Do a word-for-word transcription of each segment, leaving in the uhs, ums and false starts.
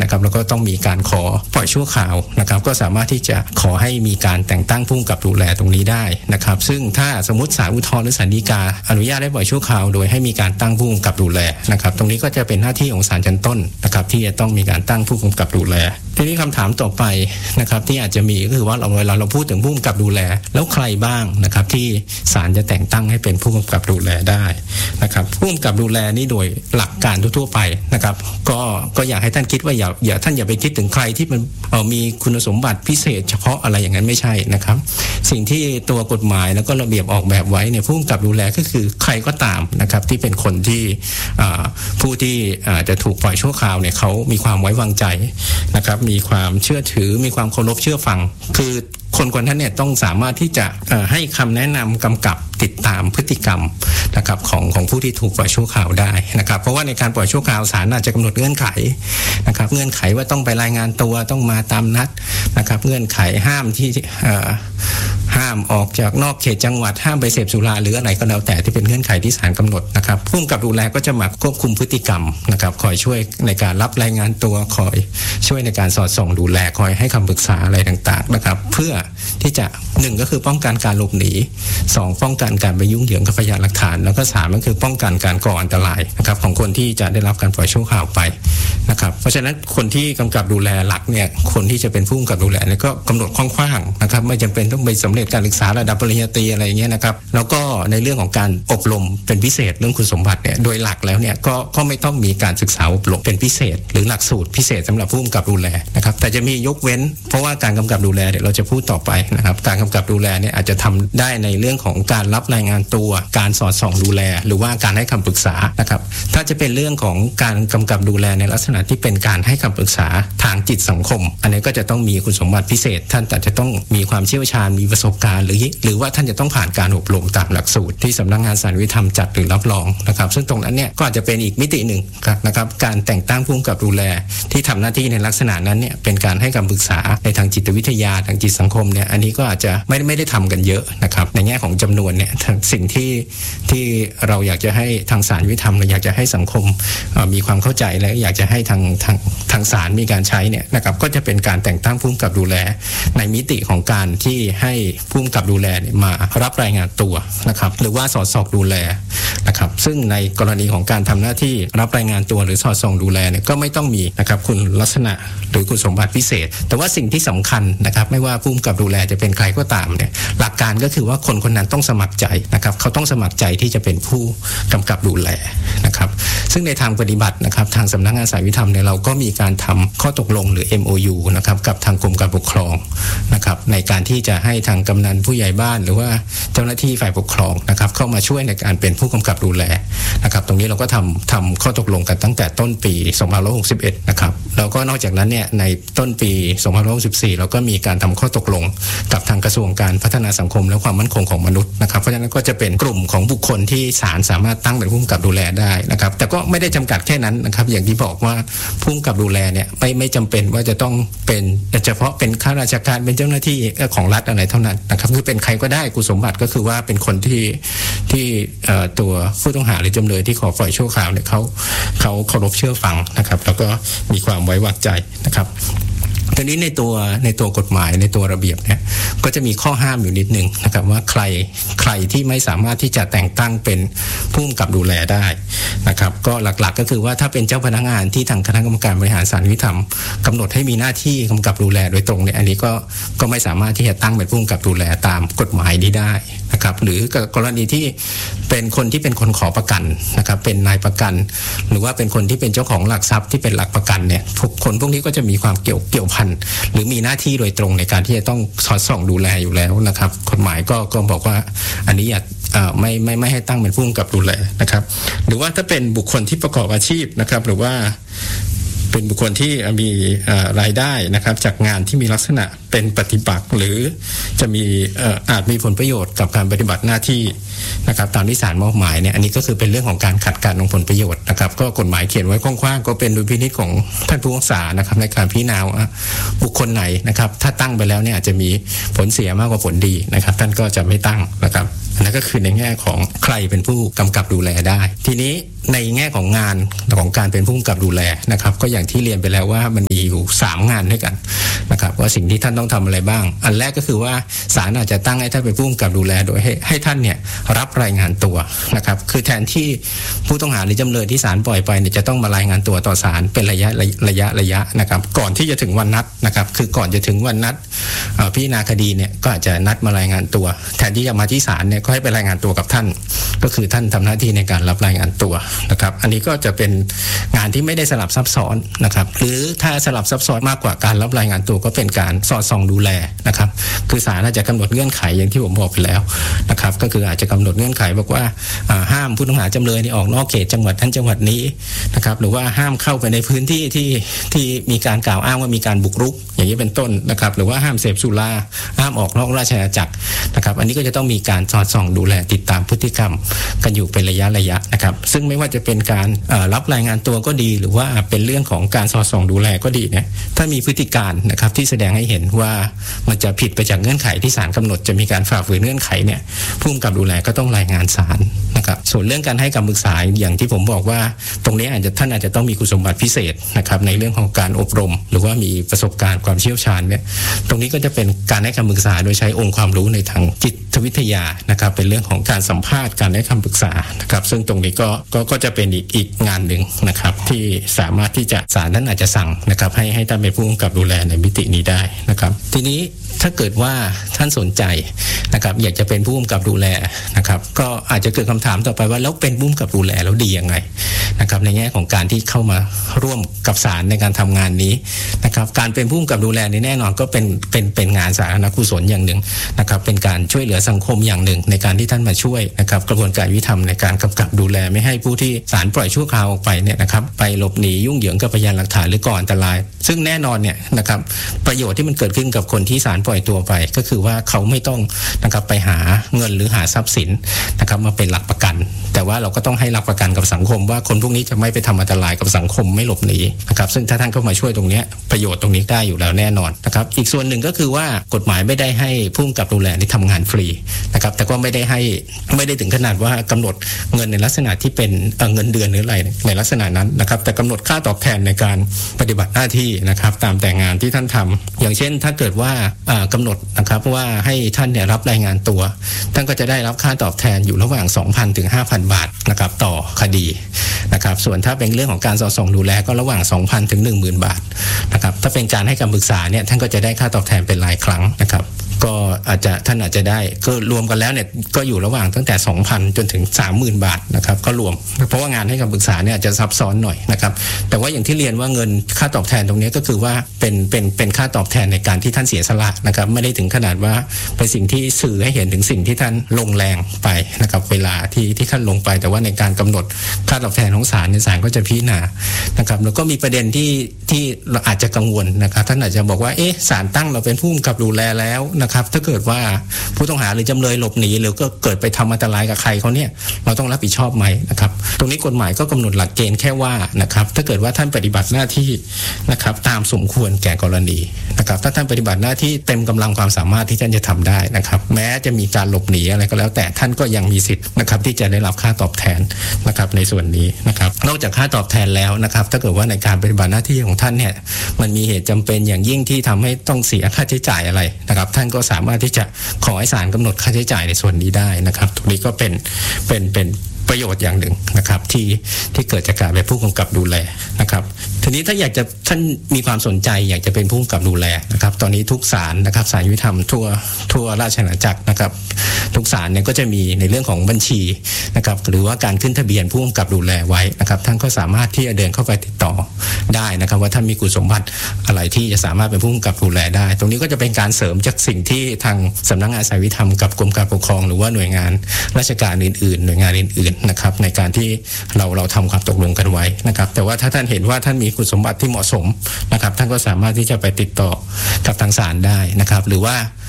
นะครับแล้วก็ต้องมีการขอปล่อยชั่วคราวนะครับก็สามารถที่จะขอให้มีการแต่งตั้งผู้กำกับดูแลตรงนี้ได้นะครับซึ่งถ้าสมมติศาลอุทธรณ์หรือศาลฎีกาอนุญาตให้ปล่อยชั่วคราวโดยให้มีการตั้งผู้กำกับดูแลนะครับตรงนี้ก็จะเป็นหน้าที่ของศาลชั้นต้นนะครับที่จะต้องมีการตั้งผู้กำกับดูแลทีนี้คำถามต่อไปนะครับที่อาจจะมีก็คือว่าเราเวลาเราพูดถึงผู้กำกับดูแลแล้วใครบ้างนะครับที่ศาลจะแต่งตั้งให้เป็นผู้กำกับดูแลได้นะครับผู้กำกับดูแลนี่โดยหลักการทั่วๆไปนะครับก็ก็อยากให้ท่านคิดว่าอย่าอย่าท่านอย่าไปคิดถึงใครที่มันเอ่อมีคุณสมบัติพิเศษเฉพาะอะไรอย่างนั้นไม่ใช่นะครับสิ่งที่ตัวกฎหมายแล้วก็ระเบียบออกแบบไว้เนี่ยผู้กำกับดูแลก็คือใครก็ตามนะครับที่เป็นคนที่ผู้ที่จะถูกปล่อยชั่วคราวเนี่ยเขามีความไว้วางใจนะครับมีความเชื่อถือมีความเคารพเชื่อฟังคือคนคนนั้นเนี่ยต้องสามารถที่จะให้คำแนะนำกำกับติดตามพฤติกรรมนะครับของของผู้ที่ถูกปล่อยชั่วคราวได้นะครับเพราะว่าในการปล่อยชั่วคราวศาลอาจจะกำหนดเงื่อนไขนะครับเงื่อนไขว่าต้องไปรายงานตัวต้องมาตามนัดนะครับเงื่อนไขห้ามที่ห้ามออกจากนอกเขตจังหวัดห้ามไปเสพสุราหรืออะไรก็แล้วแต่ที่เป็นเงื่อนไขที่ศาลกำหนดนะครับผู้กำกับดูแลก็จะมาควบคุมพฤติกรรมนะครับคอยช่วยในการรับรายงานตัวคอยช่วยในการสอดส่องดูแลคอยให้คำปรึกษาอะไรต่างๆนะครับเพื่อที่จะหนึ่งก็คือป้องกันการหลบหนีสองป้องกันการไปยุ่งเหยิงกับพยานหลักฐานแล้วก็สามก็คือป้องกันการก่ออันตรายนะครับของคนที่จะได้รับการปล่อยชั่วคราวไปนะครับเพราะฉะนั้นคนที่กำกับดูแลหลักเนี่ยคนที่จะเป็นผู้กำกับดูแลเนี่ยก็กำหนดกว้างๆนะครับไม่จำเป็นต้องไปสำเร็จการศึกษาระดับปริญญาตรีอะไรอย่างเงี้ยนะครับแล้วก็ในเรื่องของการอบรมเป็นพิเศษเรื่องคุณสมบัติเนี่ยโดยหลักแล้วเนี่ยก็ก็ไม่ต้องมีการศึกษาอบรมเป็นพิเศษหรือหลักสูตรพิเศษสำหรับผู้กำกับดูแลนะครับแต่จะมียกเว้นเพราะว่าการกำกับดูแลเดี๋ยวเราจะพูดต่อไปนะครับการกำกับดูแลเนี่ยอาจจะทำได้ในเรื่องของการรับรายงานตัวการสอดส่องดูแลหรือว่าการให้คำปรึกษานะครับถ้าจะเป็นเรื่องของการกำกับดูแลในลักษณะที่เป็นการให้คำปรึกษาทางจิตสังคมอันนี้ก็จะต้องมีคุณสมบัติพิเศษท่านอาจจะต้องมีความเชี่ยวชาญมีประสบการณ์หรือหรือว่าท่านจะต้องผ่านการอบรมตามหลักสูตรที่สำนักงานศาลยุติธรรมจัดหรือรับรองนะครับซึ่งตรงนั้นเนี่ยก็อาจจะเป็นอีกมิติหนึ่งนะครับการแต่งตั้งผู้กำกับดูแลที่ทำหน้าที่ในลักษณะนั้นเนี่ยเป็นการให้คำปรึกษาในทางจิตวิทยาทางจิตสังคมเนี่ยอันนี้ก็อาจจะไม่ไม่ได้ทำกันเยอะนะครับในแง่ของจำนวนเนี่ยสิ่งที่ที่เราอยากจะให้ทางศาลยุติธรรมเราอยากจะให้สังคมมีความเข้าใจและอยากจะให้ทางทางทางศาลมีการใช้เนี่ยนะครับก็จะเป็นการแต่งตั้งผู้กำกับดูแลในมิติของการที่ให้ผู้กำกับดูแลมารับรายงานตัวนะครับหรือว่าสอดส่องดูแลนะครับซึ่งในกรณีของการทำหน้าที่รับรายงานตัวหรือสอดส่องดูแลเนี่ยก็ไม่ต้องมีนะครับคุณลักษณะหรือคุณสมบัติพิเศษแต่ว่าสิ่งที่สำคัญนะครับไม่ว่าผู้กำกับดูแลจะเป็นใครก็ตามเนี่ยหลักการก็คือว่าคนคนนั้นต้องสมัครใจนะครับเขาต้องสมัครใจที่จะเป็นผู้กำกับดูแลนะครับซึ่งในทางปฏิบัตินะครับทางสำนักงานศาลยุติธรรมเนี่ยเราก็มีการทำข้อตกลงหรือ เอ็ม โอ ยู นะครับกับทางกรมการปกครองนะครับในการที่จะให้ทางกำนันผู้ใหญ่บ้านหรือว่าเจ้าหน้าที่ฝ่ายปกครองนะครับเข้ามาช่วยในการเป็นผู้กำกับดูแลนะครับตรงนี้เราก็ทำทำข้อตกลงกันตั้งแต่ต้นปีสองพันห้าร้อยหกสิบเอ็ดนะครับแล้วก็นอกจากนั้นเนี่ยในต้นปีสองพันห้าร้อยหกสิบสี่เราก็มีการทำข้อตกลงกับทางกระทรวงการพัฒนาสังคมและความมั่นคงของมนุษย์นะครับเพราะฉะนั้นก็จะเป็นกลุ่มของบุคคลที่ศาลสามารถตั้งเป็นผู้กำกับดูแลได้นะครับแต่ก็ไม่ได้จำกัดแค่นั้นนะครับอย่างที่บอกว่าผู้กำกับดูแลเนี่ยไม่ไม่จำเป็นว่าจะต้องเป็นเฉพาะเป็นข้าราชการเป็นเจ้าหน้าที่ของรัฐอะไรเท่านั้นนะครับคือเป็นใครก็ได้คุณสมบัติก็คือว่าเป็นคนที่ที่ตัวผู้ต้องหาหรือจำเลยที่ขอปล่อยชั่วคราวเนี่ยเขาเขาเคารพเชื่อฟังนะครับแล้วก็มีความไว้วางใจนะครับทีนี้ในตัวในตัวกฎหมายในตัวระเบียบเนี่ยก็จะมีข้อห้ามอยู่นิดนึงนะครับว่าใครใครที่ไม่สามารถที่จะแต่งตั้งเป็นผู้กำกับดูแลได้นะครับก็หลักๆ ก, ก็คือว่าถ้าเป็นเจ้าพนักงานที่ทางคณะกรรมการบริหารศาลยุติธรรมกำหนดให้มีหน้าที่กำกับดูแลโดยตรงเนี่ยอันนี้ก็ก็ไม่สามารถที่จะตั้งเป็นผู้กำกับดูแลตามกฎหมายนี้ได้นะครับหรือกรณีที่เป็นคนที่เป็นคนขอประกันนะครับเป็นนายประกันหรือว่าเป็นคนที่เป็นเจ้าของหลักทรัพย์ที่เป็นหลักประกันเนี่ยคนพวกนี้ก็จะมีความเกี่ยวเกี่ยวพันหรือมีหน้าที่โดยตรงในการที่จะต้องสอดส่องดูแลอยู่แล้วนะครับกฎหมายก็ก็บอกว่าอันนี้อย่าไม่ไม่ไม่ให้ตั้งเป็นผู้กำกับดูแลนะครับหรือว่าถ้าเป็นบุคคลที่ประกอบอาชีพนะครับหรือว่าเป็นบุคคลที่มีรายได้นะครับจากงานที่มีลักษณะเป็นปฏิปักษ์หรือจะมีอาจมีผลประโยชน์กับการปฏิบัติหน้าที่นะครับตามที่ศาลมอบหมายเนี่ยอันนี้ก็คือเป็นเรื่องของการขัดการลงผลประโยชน์นะครับก็กฎหมายเขียนไว้กว้างๆก็เป็นดุลพินิจของท่านผู้พิพากษานะครับในการพิจารณาว่าบุคคลไหนนะครับถ้าตั้งไปแล้วเนี่ยอาจจะมีผลเสียมากกว่าผลดีนะครับท่านก็จะไม่ตั้งนะครับนั่นก็คือในแง่ของใครเป็นผู้กำกับดูแลได้ทีนี้ในแง่ของงานของการเป็นผู้กำกับดูแลนะครับก็อย่างที่เรียนไปแล้วว่ามันมีอยู่สามงานด้วยกันนะครับว่าสิ่งที่ท่านต้องทำอะไรบ้างอันแรกก็คือว่าศาลอาจจะตั้งให้ท่านเป็นผู้กำกับดูแลโดยให้ให้ท่านเนี่ยรับรายงานตัวนะครับคือแทนที่ผู้ต้องหาหรือจำเลยที่ศาลปล่อยไปเนี่ยจะต้องมารายงานตัวต่อศาลเป็นระยะระยะระยะนะครับก่อนที่จะถึงวันนัดนะครับคือก่อนจะถึงวันนัดพิจารณาคดีเนี่ยก็อาจจะนัดมารายงานตัวแทนที่จะมาที่ศาลเนี่ยก็ให้ไปรายงานตัวกับท่านก็คือท่านทำหน้าที่ในการรับรายงานตัวนะครับอันนี้ก็จะเป็นงานที่ไม่ได้สลับซับซ้อนนะครับหรือถ้าสลับซับซ้อนมากกว่าการรับรายงานตัวก็เป็นการสอดส่องดูแลนะครับคือศาลอาจจะกำหนดเงื่อนไขอย่างที่ผมบอกไปแล้วนะครับก็คืออาจจะกำหนดเงื่อนไขบอกว่าห้ามผู้ต้องหาจำเลยนี่ออกนอกเขตจังหวัดนั้นจังหวัดนี้นะครับหรือว่าห้ามเข้าไปในพื้นที่ที่ที่มีการกล่าวอ้างว่ามีการบุกรุกอย่างนี้เป็นต้นนะครับหรือว่าห้ามเสพสุราห้ามออกนอกราชอาณาจักรนะครับอันนี้ก็จะต้องมีการสอดส่องดูแลติดตามพฤติกรรมกันอยู่เป็นระยะระยะนะครับซึ่งไม่ว่าจะเป็นการรับรายงานตัวก็ดีหรือว่าเป็นเรื่องของการสอดส่องดูแลก็ดีเนี่ยถ้ามีพฤติการนะครับที่แสดงให้เห็นว่ามันจะผิดไปจากเงื่อนไขที่ศาลกำหนดจะมีการฝ่าฝืนเงื่อนไขเนี่ยผู้กำกับดูแลก็ต้องรายงานศาลนะครับส่วนเรื่องการให้คำปรึกษาอย่างที่ผมบอกว่าตรงนี้อาจจะท่านอาจจะต้องมีคุณสมบัติพิเศษนะครับในเรื่องของการอบรมหรือว่ามีประสบการณ์ความเชี่ยวชาญเนี่ยตรงนี้ก็จะเป็นการให้คำปรึกษาโดยใช้องค์ความรู้ในทางจิตวิทยานะครับเป็นเรื่องของการสัมภาษณ์การให้คำปรึกษานะครับซึ่งตรงนี้ก็ก็ก็จะเป็นอีกอีกงานหนึ่งนะครับที่สามารถที่จะศาลท่านอาจจะสั่งนะครับให้ให้ท่านเป็นผู้กำกับดูแลในมิตินี้ได้นะครับทีนี้ถ้าเกิดว่าท่านสนใจนะครับอยากจะเป็นผู้กำกับดูแลนะครับก็อาจจะเกิดคำถามต่อไปว่าแล้วเป็นผู้กำกับดูแลแล้วดียังไงนะครับในแง่ของการที่เข้ามาร่วมกับศาลในการทำงานนี้นะครับการเป็นผู้กำกับดูแลนี่แน่นอนก็เป็นเป็นเป็นงานสาธารณกุศลอย่างหนึ่งนะครับเป็นการช่วยเหลือสังคมอย่างหนึ่งในการที่ท่านมาช่วยนะครับกระบวนการยุติธรรมในการกำกับดูแลไม่ให้ผู้ที่ศาลปล่อยชั่วคราวออกไปเนี่ยนะครับไปหลบหนียุ่งเหยิงกับพยานหลักฐานหรือก่ออันตรายซึ่งแน่นอนเนี่ยนะครับประโยชน์ที่มันเกิดขึ้นกับคนที่ศาลปล่อยตัวไปก็คือว่าเขาไม่ต้องนะครับไปหาเงินหรือหาทรัพย์สินนะครับมาเป็นหลักประกันแต่ว่าเราก็ต้องให้หลักประกันกับสังคมว่าคนพวกนี้จะไม่ไปทำอันตรายกับสังคมไม่หลบหนีนะครับซึ่งถ้าท่านเข้ามาช่วยตรงนี้ประโยชน์ตรงนี้ได้อยู่แล้วแน่นอนนะครับอีกส่วนหนึ่งก็คือว่ากฎหมายไม่ได้ให้ผู้กำกับดูแลนี่ทำงานฟรีนะครับแต่ก็ไม่ได้ให้ไม่ได้ถึงขนาดว่ากำหนดเงินในลักษณะที่เป็นเงินเดือนหรืออะไรในลักษณะนั้นนะครับแต่กำหนดค่าตอบแทนในการปฏิบัติหน้าที่นะครับตามแต่งานที่ท่านทำอย่างเช่นถ้าเกิดว่ากำหนดนะครับว่าให้ท่านเนี่ยรับรายงานตัวท่านก็จะได้รับค่าตอบแทนอยู่ระหว่าง สองพัน ถึง ห้าพัน บาทนะครับต่อคดีนะครับส่วนถ้าเป็นเรื่องของการสอดส่องดูแลก็ระหว่าง สองพัน ถึง หนึ่งหมื่น บาทนะครับถ้าเป็นการให้คำปรึกษาเนี่ยท่านก็จะได้ค่าตอบแทนเป็นรายครั้งนะครับก็อาจจะท่านอาจจะได้ก็รวมกันแล้วเนี่ยก็อยู่ระหว่างตั้งแต่ สองพัน จนถึง สามหมื่น บาทนะครับก็รวมเพราะว่างานให้คำปรึกษาเนี่ยอาจจะซับซ้อนหน่อยนะครับแต่ว่าอย่างที่เรียนว่าเงินค่าตอบแทนตรงนี้ก็คือว่าเป็นเป็นเป็นค่าตอบแทนในการที่ท่านเสียสละนะครับไม่ได้ถึงขนาดว่าเป็นสิ่งที่สื่อให้เห็นถึงสิ่งที่ท่านลงแรงไปนะครับเวลาที่ที่ท่านลงไปแต่ว่าในการกำหนดค่าตอบแทนของศาลเนี่ยศาลก็จะพิจารณานะครับแล้วก็มีประเด็นที่ที่เราอาจจะกังวลนะครับท่านอาจจะบอกว่าเอ๊ะศาลตั้งเราเป็นผู้กำกับดูแลแล้วนะครับถ้าเกิดว่าผู้ต้องหาหรือจำเลยหลบหนีหรือก็เกิดไปทำอันตรายกับใครเขาเนี่ยเราต้องรับผิดชอบไหมนะครับตรงนี้กฎหมายก็กำหนดหลักเกณฑ์แค่ว่านะครับถ้าเกิดว่าท่านปฏิบัติหน้าที่นะครับตามสมควรแก่กรณีนะครับถ้าท่านปฏิบัติหน้าที่เต็มกำลังความสามารถที่ท่านจะทำได้นะครับแม้จะมีการหลบหนีอะไรก็แล้วแต่ท่านก็ยังมีสิทธิ์นะครับที่จะได้รับค่าตอบแทนนะครับในส่วนนี้นะครับนอกจากค่าตอบแทนแล้วนะครับถ้าเกิดว่าในการปฏิบัติหน้าที่ของท่านเนี่ยมันมีเหตุจำเป็นอย่างยิ่งที่ทำให้ต้องเสียค่าใช้จ่ายอะไรนะครับท่านก็สามารถที่จะขอให้ศาลกำหนดค่าใช้จ่ายในส่วนนี้ได้นะครับตรงนี้ก็เป็นเป็นเป็นประโยชน์อย่างหนึ่งนะครับที่ที่เกิดจากการเป็นผู้กำกับดูแลนะครับทีนี้ถ้าอยากจะท่านมีความสนใจอยากจะเป็นผู้กำกับดูแลนะครับตอนนี้ทุกศาลนะครับศาลยุติธรรมทั่วทั่วราชอาณาจักรนะครับทุกศาลเนี่ยก็จะมีในเรื่องของบัญชีนะครับหรือว่าการขึ้นทะเบียนผู้กำกับดูแลไว้นะครับท่านก็สามารถที่จะเดินเข้าไปติดต่อได้นะครับว่าท่านมีคุณสมบัติอะไรที่จะสามารถเป็นผู้กำกับดูแลได้ตรงนี้ก็จะเป็นการเสริมจากสิ่งที่ทางสำนักงานศาลยุติธรรมกับกรมการปกครองหรือว่าหน่วยงานราชการอื่นๆหน่วยงานอื่นๆนะครับในการที่เราเราทำความตกลงกันไว้นะครับแต่ว่าถ้าท่านเห็นว่าท่านมีคุณสมบัติที่เหมาะสมนะครับท่านก็สามารถที่จะไปติดต่อกับทางศาลได้นะครับหรือว่า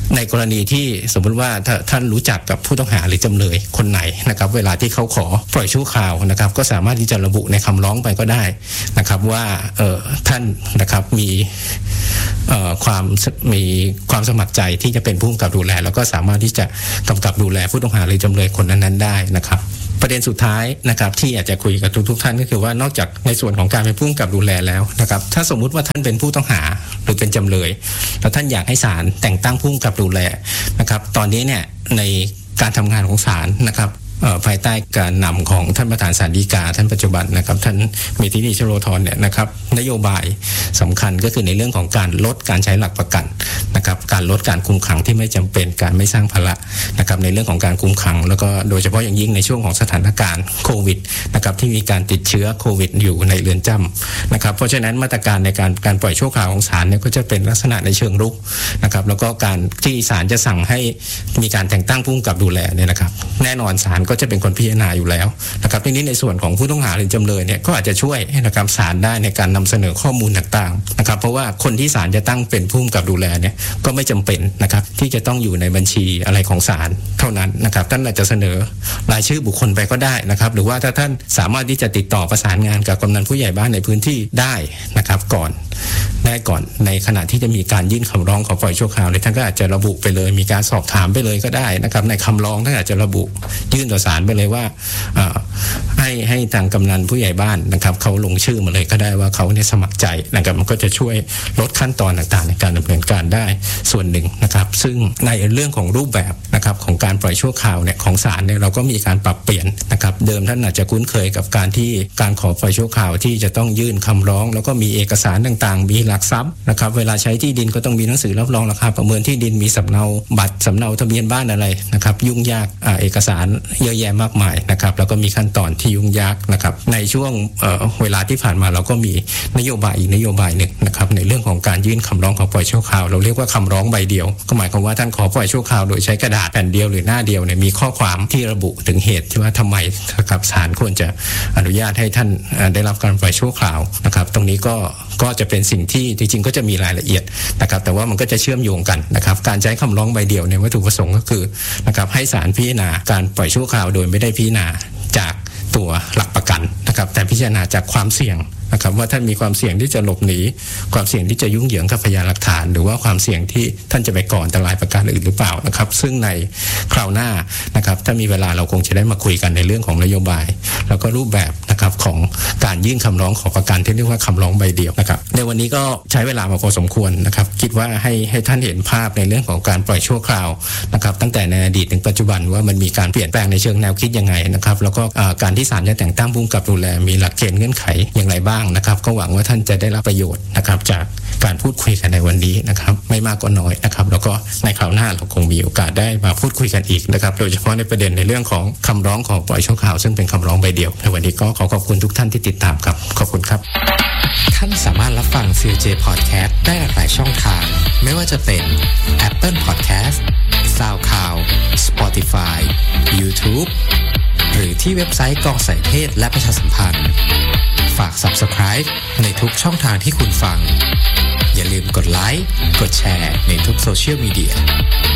ในกรณีที่สมมุติว่าถ้าท่านรู้จักกับผู้ต้องหาหรือจำเลยคนไหนนะครับเวลาที่เขาขอปล่อยชั่วคราวนะครับก็สามารถที่จะระบุในคำร้องไปก็ได้นะครับว่าเอ่อท่านนะครับมีเอ่อความมีความสมัครใจที่จะเป็นผู้กำกับดูแลแล้วก็สามารถที่จะกำกับดูแลผู้ต้องหาหรือจำเลยคนนั้นๆได้นะครับประเด็นสุดท้ายนะครับที่อยากจะคุยกับทุกๆท่านก็คือว่านอกจากในส่วนของการเป็นผู้กำกับดูแลแล้วนะครับถ้าสมมุติว่าท่านเป็นผู้ต้องหาหรือเป็นจำเลยแล้วท่านอยากให้ศาลแต่งตั้งผู้กำกับดูแลนะครับตอนนี้เนี่ยในการทำงานของศาลนะครับภายใต้การนำของท่านประธานศาลฎีกาท่านปัจจุบันนะครับท่านเมธินี ชโลธรเนี่ยนะครับนโยบายสำคัญก็คือในเรื่องของการลดการใช้หลักประกันนะครับการลดการคุมขังที่ไม่จำเป็นการไม่สร้างภาระนะครับในเรื่องของการคุมขังแล้วก็โดยเฉพาะอย่างยิ่งในช่วงของสถานการณ์โควิดนะครับที่มีการติดเชื้อโควิดอยู่ในเรือนจำนะครับเพราะฉะนั้นมาตรการในการการปล่อยชั่วคราวของศาลเนี่ยก็จะเป็นลักษณะในเชิงรุกนะครับแล้วก็การที่ศาลจะสั่งให้มีการแต่งตั้งผู้กำกับดูแลเนี่ยนะครับแน่นอนศาลก็จะเป็นคนพิจารณาอยู่แล้วนะครับทีนี้ในส่วนของผู้ต้องหาหรือจำเลยเนี่ยก็อาจจะช่วยนะครับศาลได้ในการนำเสนอข้อมูลต่างๆนะครับเพราะว่าคนที่ศาลจะตั้งเป็นผู้กำกับดูแลเนี่ยก็ไม่จำเป็นนะครับที่จะต้องอยู่ในบัญชีอะไรของศาลเท่านั้นนะครับท่านอาจจะเสนอรายชื่อบุคคลไปก็ได้นะครับหรือว่าถ้าท่านสามารถที่จะติดต่อประสานงานกับกำนันผู้ใหญ่บ้านในพื้นที่ได้นะครับก่อนได้ก่อนในขณะที่จะมีการยื่นคำร้องขอปล่อยชั่วคราวเนี่ยท่านก็อาจจะระบุไปเลยมีการสอบถามไปเลยก็ได้นะครับในคำร้องท่านอาจจะระบุยื่นต่อศาลไปเลยว่าให้ให้ทางกำนันผู้ใหญ่บ้านนะครับเขาลงชื่อมาเลยก็ได้ว่าเขาเนี่ยสมัครใจนะครับมันก็จะช่วยลดขั้นตอนต่างๆในการดำเนินการได้ส่วนหนึ่งนะครับซึ่งในเรื่องของรูปแบบนะครับของการปล่อยชั่วคราวเนี่ยของศาลเนี่ยเราก็มีการปรับเปลี่ยนนะครับเดิมท่านอาจจะคุ้นเคยกับการที่การขอปล่อยชั่วคราวที่จะต้องยื่นคำร้องแล้วก็มีเอกสารต่างๆมีหลักทรัพย์นะครับเวลาใช้ที่ดินก็ต้องมีหนังสือรับรองราคาประเมินที่ดินมีสำเนาบัตรสำเนาทะเบียนบ้านอะไรนะครับยุ่งยากอ่าเอกสารเยอะแยะมากมายนะครับแล้วก็มีขั้นตอนที่ยุ่งยากนะครับในช่วงเอ่อเวลาที่ผ่านมาเราก็มีนโยบายอีกนโยบายหนึ่งนะครับในเรื่องของการยื่นคำร้องขอปล่อยชั่วคราวเราเรียกว่าคำร้องใบเดียวก็หมายความว่าท่านขอปล่อยชั่วคราวโดยใช้กระดาษแผ่นเดียวหรือหน้าเดียวเนี่ยมีข้อความที่ระบุถึงเหตุที่ว่าทำไมนะครับศาลควรจะอนุญาตให้ท่านได้รับการปล่อยชั่วคราวนะครับตรงนี้ก็ก็จะเป็นสิ่งที่จริงๆก็จะมีรายละเอียดนะครับแต่ว่ามันก็จะเชื่อมโยงกันนะครับการใช้คำร้องใบเดียวในวัตถุประสงค์ก็คือนะครับให้ศาลพิจารณาการปล่อยชั่วคราวโดยไม่ได้พิจารณาจากตัวหลักประกันนะครับแต่พิจารณาจากความเสี่ยงนะครับว่าท่านมีความเสี่ยงที่จะหลบหนีความเสี่ยงที่จะยุ่งเหยิงกับพยานหลักฐานหรือว่าความเสี่ยงที่ท่านจะไปก่ออันตรายประการอื่นหรือเปล่านะครับซึ่งในคราวหน้านะครับถ้ามีเวลาเราคงจะได้มาคุยกันในเรื่องของนโยบายแล้วก็รูปแบบนะครับของการยื่นคำร้องขอประกันที่เรียกว่าคำร้องใบเดียวนะครับในวันนี้ก็ใช้เวลามาพอสมควรนะครับคิดว่าให้ให้ท่านเห็นภาพในเรื่องของการปล่อยชั่วคราวนะครับตั้งแต่ในอดีตถึงปัจจุบันว่ามันมีการเปลี่ยนแปลงในเชิงแนวคิดยังไงนะครับแล้วก็การที่ศาลจะแต่งตั้งผู้กำกับดูแลมีหลักเกณฑ์เงื่อนไขอย่างไรบ้างนะครับก็หวังว่าท่านจะได้รับประโยชน์นะครับจากการพูดคุยกันในวันนี้นะครับไม่มากก็น้อยนะครับแล้วก็ในคราวหน้าเราคงมีโอกาสได้มาพูดคุยกันอีกนะครับโดยเฉพาะในประเด็นในเรื่องของคำร้องของปล่อยชั่วคราวซึ่งเป็นคำร้องใบเดียวในวันนี้ก็ขอขอบคุณทุกท่านที่ติดตามครับขอบคุณครับท่านสามารถรับฟัง ซี โอ เจ Podcast ได้หลากหลายช่องทางไม่ว่าจะเป็น Apple Podcast, SoundCloud, Spotify, YouTube หรือที่เว็บไซต์กองสายเทศและประชาสัมพันธ์ฝาก Subscribe ในทุกช่องทางที่คุณฟังอย่าลืมกดไลค์กดแชร์ในทุกโซเชียลมีเดีย